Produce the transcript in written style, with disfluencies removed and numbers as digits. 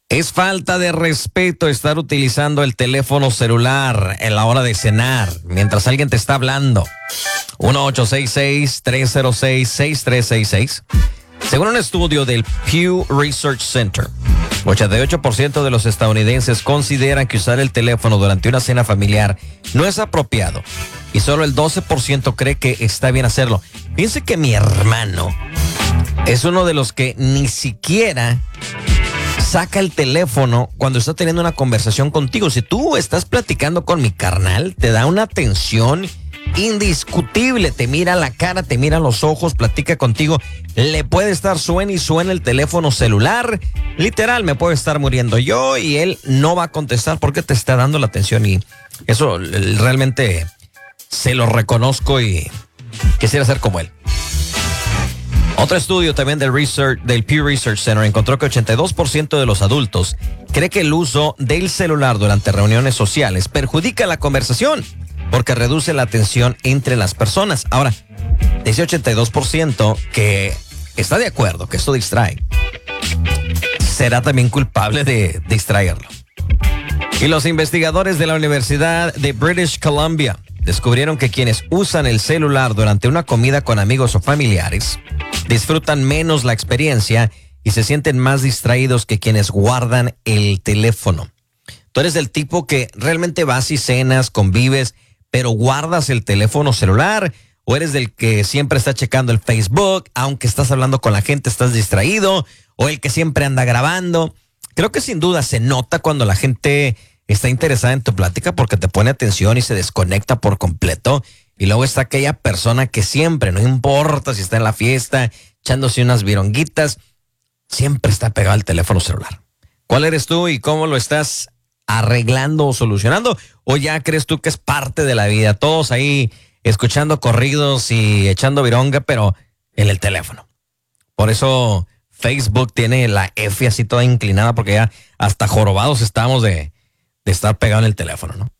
Es falta de respeto estar utilizando el teléfono celular en la hora de cenar, mientras alguien te está hablando. 1-866-306-6366. Según un estudio del Pew Research Center, 88% de los estadounidenses consideran que usar el teléfono durante una cena familiar no es apropiado y solo el 12% cree que está bien hacerlo. Fíjense que mi hermano es uno de los que ni siquiera saca el teléfono cuando está teniendo una conversación contigo. Si tú estás platicando con mi carnal, te da una atención indiscutible, te mira la cara, te mira los ojos, platica contigo. Le puede estar suene y suene el teléfono celular, literal, me puede estar muriendo yo y él no va a contestar porque te está dando la atención, y eso realmente se lo reconozco y quisiera ser como él. Otro estudio también del Pew Research Center encontró que 82% de los adultos cree que el uso del celular durante reuniones sociales perjudica la conversación porque reduce la atención entre las personas. Ahora, ese 82% que está de acuerdo que esto distrae, será también culpable de distraerlo. Y los investigadores de la Universidad de British Columbia descubrieron que quienes usan el celular durante una comida con amigos o familiares disfrutan menos la experiencia y se sienten más distraídos que quienes guardan el teléfono. Tú eres del tipo que realmente vas y cenas, convives, pero guardas el teléfono celular, o eres del que siempre está checando el Facebook, aunque estás hablando con la gente, estás distraído, o el que siempre anda grabando. Creo que sin duda se nota cuando la gente está interesada en tu plática porque te pone atención y se desconecta por completo. Y luego está aquella persona que siempre, no importa si está en la fiesta, echándose unas vironguitas, siempre está pegado al teléfono celular. ¿Cuál eres tú y cómo lo estás arreglando o solucionando? ¿O ya crees tú que es parte de la vida? Todos ahí escuchando corridos y echando vironga, pero en el teléfono. Por eso Facebook tiene la F así toda inclinada, porque ya hasta jorobados estamos de estar pegado en el teléfono, ¿no?